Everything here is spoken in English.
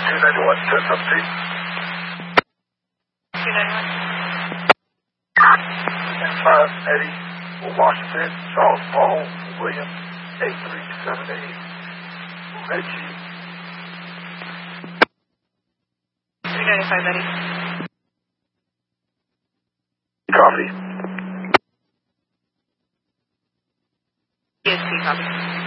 291, test update. 291. 10-5, Eddie, Washington, Charles Paul, William, 8378, Reggie. 395, Eddie. Copy. EST, copy.